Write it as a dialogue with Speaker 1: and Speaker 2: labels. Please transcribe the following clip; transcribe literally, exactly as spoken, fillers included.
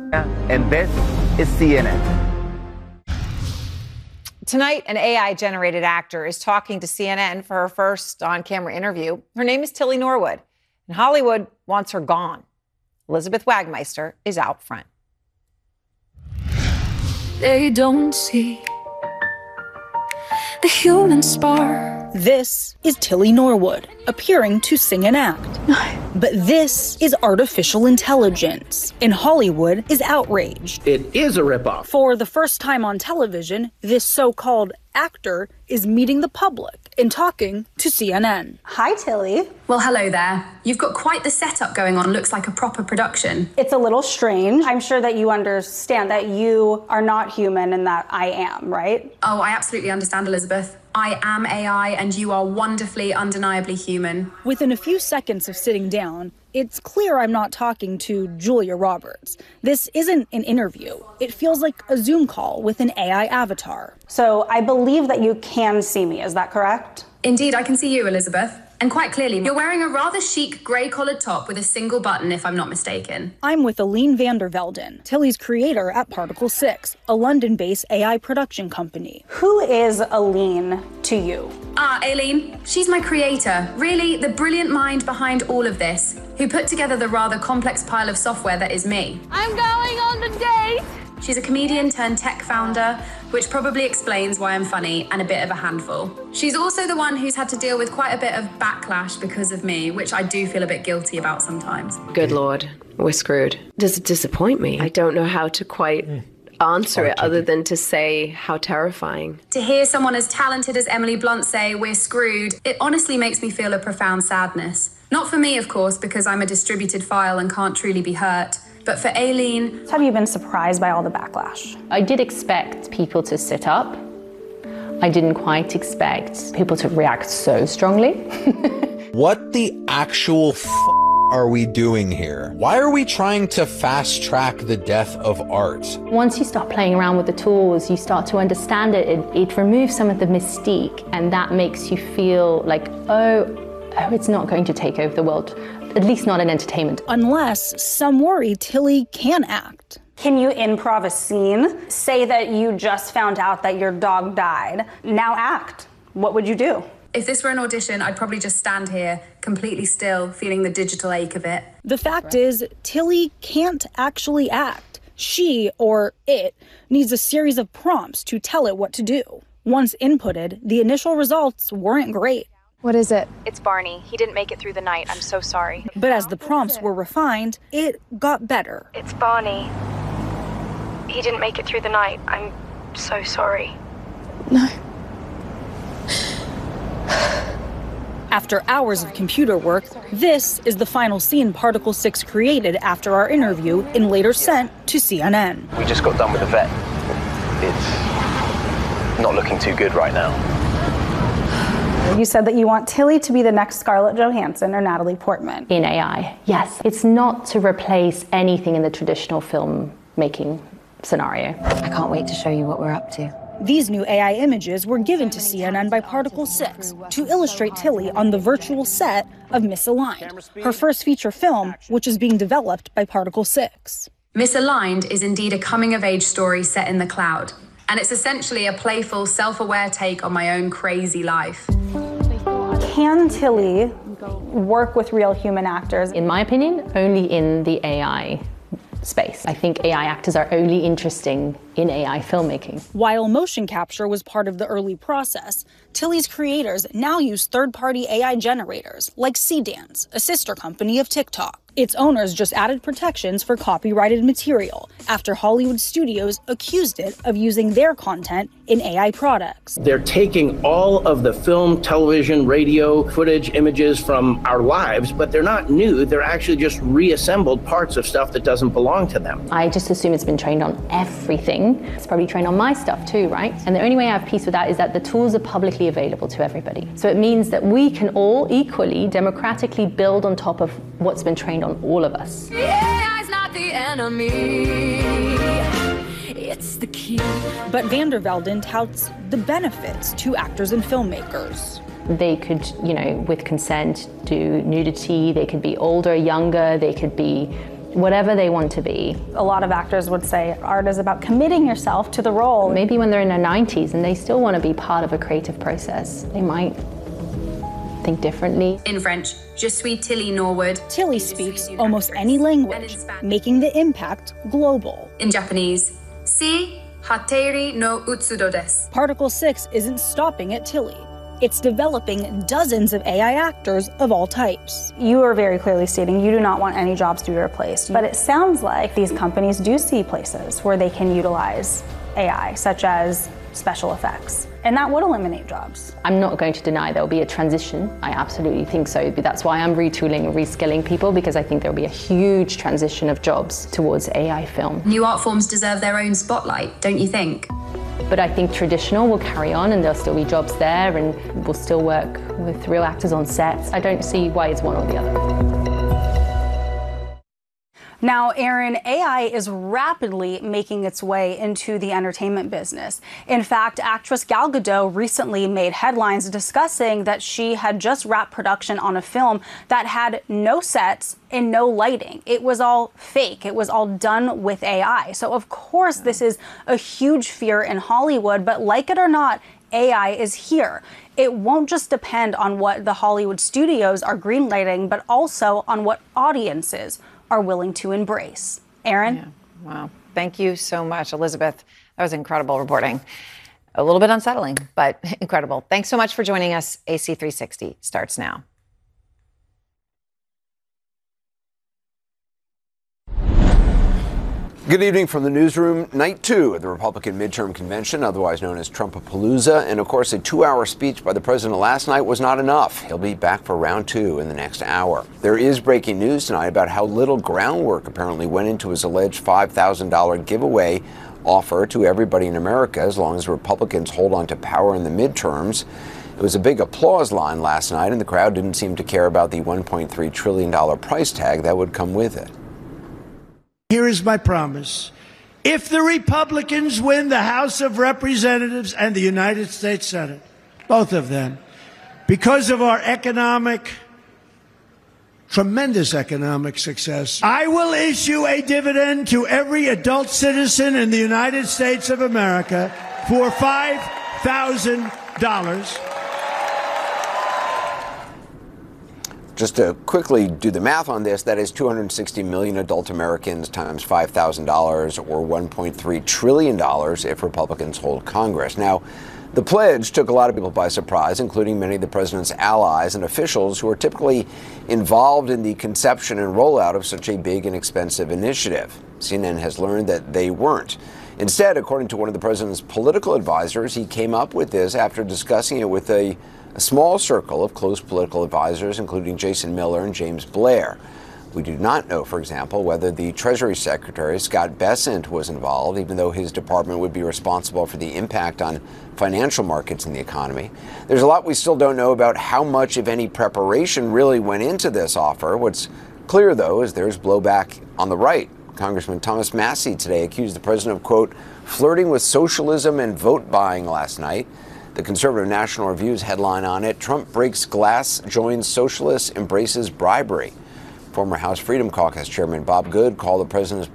Speaker 1: And this is C N N.
Speaker 2: Tonight, an A I-generated actor is talking to C N N for her first on-camera interview. Her name is Tilly Norwood, and Hollywood wants her gone. Elizabeth Wagmeister is out front.
Speaker 3: They don't see the human spark.
Speaker 4: This is Tilly Norwood, appearing to sing and act. But this is artificial intelligence, and Hollywood is outraged.
Speaker 5: It is a ripoff.
Speaker 4: For the first time on television, this so-called actor is meeting the public and talking to C N N.
Speaker 6: Hi, Tilly.
Speaker 7: Well, hello there. You've got quite the setup going on. Looks like a proper production.
Speaker 6: It's a little strange. I'm sure that you understand that you are not human and that I am, right?
Speaker 7: Oh, I absolutely understand, Elizabeth. I am A I, and you are wonderfully, undeniably human.
Speaker 4: Within a few seconds of sitting down, it's clear I'm not talking to Julia Roberts. This isn't an interview. It feels like a Zoom call with an A I avatar.
Speaker 6: So I believe that you can see me, is that correct?
Speaker 7: Indeed, I can see you, Elizabeth. And quite clearly, you're wearing a rather chic grey-collared top with a single button, if I'm not mistaken.
Speaker 4: I'm with Aline van der Velden, Tilly's creator at Particle six, a London-based A I production company.
Speaker 6: Who is Aline to you?
Speaker 7: Ah, Aileen. She's my creator. Really, the brilliant mind behind all of this, who put together the rather complex pile of software that is me.
Speaker 3: I'm going on the date.
Speaker 7: She's a comedian turned tech founder, which probably explains why I'm funny and a bit of a handful. She's also the one who's had to deal with quite a bit of backlash because of me, which I do feel a bit guilty about sometimes.
Speaker 8: Good Lord, we're screwed. Does it disappoint me? I don't know how to quite answer it other than to say how terrifying.
Speaker 7: To hear someone as talented as Emily Blunt say we're screwed, it honestly makes me feel a profound sadness. Not for me, of course, because I'm a distributed file and can't truly be hurt. But for Aileen...
Speaker 6: Have you been surprised by all the backlash?
Speaker 9: I did expect people to sit up. I didn't quite expect people to react so strongly.
Speaker 10: What the actual f are we doing here? Why are we trying to fast track the death of art?
Speaker 9: Once you start playing around with the tools, you start to understand it. It, it removes some of the mystique, and that makes you feel like, oh, oh, it's not going to take over the world. At least not in entertainment.
Speaker 4: Unless some worry Tilly can act.
Speaker 6: Can you improv a scene? Say that you just found out that your dog died. Now act. What would you do?
Speaker 7: If this were an audition, I'd probably just stand here, completely still, feeling the digital ache of it.
Speaker 4: The fact is, Tilly can't actually act. She, or it, needs a series of prompts to tell it what to do. Once inputted, the initial results weren't great.
Speaker 11: What is it?
Speaker 12: It's Barney. He didn't make it through the night. I'm so sorry.
Speaker 4: But as the prompts were refined, it got better.
Speaker 12: It's Barney. He didn't make it through the night. I'm so sorry.
Speaker 11: No.
Speaker 4: After hours of computer work, this is the final scene Particle six created after our interview and later sent to C N N.
Speaker 13: We just got done with the vet. It's not looking too good right now.
Speaker 6: You said that you want Tilly to be the next Scarlett Johansson or Natalie Portman.
Speaker 9: In A I, yes. It's not to replace anything in the traditional film-making scenario.
Speaker 14: I can't wait to show you what we're up to.
Speaker 4: These new A I images were given to C N N by Particle six to illustrate Tilly on the virtual set of Misaligned, her first feature film, which is being developed by Particle six.
Speaker 7: Misaligned is indeed a coming-of-age story set in the cloud. And it's essentially a playful, self-aware take on my own crazy life.
Speaker 6: Can Tilly work with real human actors?
Speaker 9: In my opinion, only in the A I space. I think A I actors are only interesting in A I filmmaking.
Speaker 4: While motion capture was part of the early process, Tilly's creators now use third-party A I generators like Seedance, a sister company of TikTok. Its owners just added protections for copyrighted material after Hollywood studios accused it of using their content in A I products.
Speaker 5: They're taking all of the film, television, radio footage, images from our lives, but they're not new. They're actually just reassembled parts of stuff that doesn't belong to them.
Speaker 9: I just assume it's been trained on everything. It's probably trained on my stuff too, right? And the only way I have peace with that is that the tools are publicly available to everybody. So it means that we can all equally, democratically build on top of what's been trained on all of us.
Speaker 3: The A I's not the enemy. It's the key.
Speaker 4: But van der Velden touts the benefits to actors and filmmakers.
Speaker 9: They could, you know, with consent, do nudity. They could be older, younger. They could be whatever they want to be.
Speaker 6: A lot of actors would say art is about committing yourself to the role.
Speaker 9: Maybe when they're in their nineties and they still want to be part of a creative process, they might think differently.
Speaker 7: In French, je suis Tilly Norwood.
Speaker 4: Tilly speaks almost any language, making the impact global.
Speaker 7: In Japanese, si Hateri no Utsudo desu.
Speaker 4: Particle six isn't stopping at Tilly. It's developing dozens of A I actors of all types.
Speaker 6: You are very clearly stating you do not want any jobs to be replaced, but it sounds like these companies do see places where they can utilize A I, such as special effects, and that would eliminate jobs.
Speaker 9: I'm not going to deny there'll be a transition. I absolutely think so, but that's why I'm retooling and reskilling people, because I think there'll be a huge transition of jobs towards A I film.
Speaker 7: New art forms deserve their own spotlight, don't you think?
Speaker 9: But I think traditional will carry on and there'll still be jobs there and we'll still work with real actors on sets. I don't see why it's one or the other.
Speaker 6: Now, Aaron, A I is rapidly making its way into the entertainment business. In fact, actress Gal Gadot recently made headlines discussing that she had just wrapped production on a film that had no sets and no lighting. It was all fake. It was all done with A I. So, of course, this is a huge fear in Hollywood, but like it or not, A I is here. It won't just depend on what the Hollywood studios are greenlighting, but also on what audiences are willing to embrace. Aaron?
Speaker 2: Yeah. Wow. Thank you so much, Elizabeth. That was incredible reporting. A little bit unsettling, but incredible. Thanks so much for joining us. A C three sixty starts now.
Speaker 11: Good evening from the newsroom. Night two of the Republican midterm convention, otherwise known as Trumpapalooza. And of course, a two-hour speech by the president last night was not enough. He'll be back for round two in the next hour. There is breaking news tonight about how little groundwork apparently went into his alleged five thousand dollars giveaway offer to everybody in America as long as Republicans hold on to power in the midterms. It was a big applause line last night, and the crowd didn't seem to care about the one point three trillion dollars price tag that would come with it.
Speaker 15: Here is my promise. If the Republicans win the House of Representatives and the United States Senate, both of them, because of our economic, tremendous economic success, I will issue a dividend to every adult citizen in the United States of America for five thousand dollars.
Speaker 11: Just to quickly do the math on this, that is two hundred sixty million adult Americans times five thousand dollars, or one point three trillion dollars if Republicans hold Congress. Now, the pledge took a lot of people by surprise, including many of the president's allies and officials who are typically involved in the conception and rollout of such a big and expensive initiative. C N N has learned that they weren't. Instead, according to one of the president's political advisors, he came up with this after discussing it with a A small circle of close political advisors, including Jason Miller and James Blair. We do not know, for example, whether the Treasury Secretary, Scott Bessent, was involved, even though his department would be responsible for the impact on financial markets and the economy. There's a lot we still don't know about how much, if any, preparation really went into this offer. What's clear, though, is there's blowback on the right. Congressman Thomas Massie today accused the president of, quote, flirting with socialism and vote buying last night. The conservative National Review's headline on it, Trump breaks glass, joins socialists, embraces bribery. Former House Freedom Caucus Chairman Bob Good called the president's